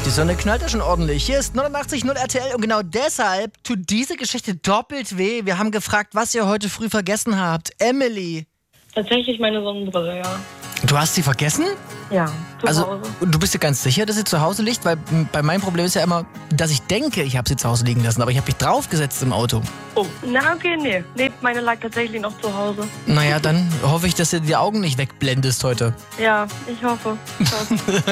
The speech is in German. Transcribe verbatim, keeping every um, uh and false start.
Die Sonne knallt ja schon ordentlich. Hier ist neunundachtzig Komma null R T L und genau deshalb tut diese Geschichte doppelt weh. Wir haben gefragt, was ihr heute früh vergessen habt. Emily. Tatsächlich meine Sonnenbrille, ja. Du hast sie vergessen? Ja, zu Also, Hause. und du bist dir ganz sicher, dass sie zu Hause liegt? Weil m, bei meinem Problem ist ja immer, dass ich denke, ich habe sie zu Hause liegen lassen, aber ich habe mich draufgesetzt im Auto. Oh, na okay, nee. Nee, meine lag tatsächlich noch zu Hause. Naja, dann hoffe ich, dass du die Augen nicht wegblendest heute. Ja, ich hoffe. Ich hoffe.